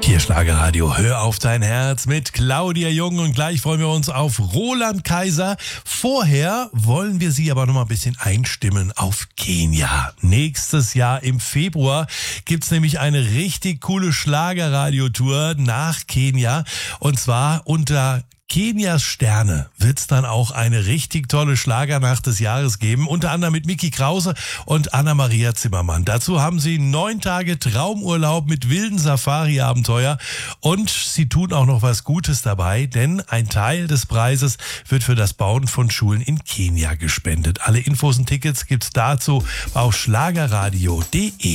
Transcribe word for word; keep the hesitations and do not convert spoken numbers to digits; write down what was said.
Hier Schlagerradio, hör auf dein Herz mit Claudia Jung und gleich freuen wir uns auf Roland Kaiser. Vorher wollen wir Sie aber noch mal ein bisschen einstimmen auf Kenia. Nächstes Jahr im Februar gibt's nämlich eine richtig coole Schlagerradio-Tour nach Kenia und zwar unter Kenias Sterne wird's dann auch eine richtig tolle Schlagernacht des Jahres geben, unter anderem mit Micky Krause und Anna-Maria Zimmermann. Dazu haben sie neun Tage Traumurlaub mit wilden Safari-Abenteuer und sie tun auch noch was Gutes dabei, denn ein Teil des Preises wird für das Bauen von Schulen in Kenia gespendet. Alle Infos und Tickets gibt's dazu auf schlagerradio punkt de.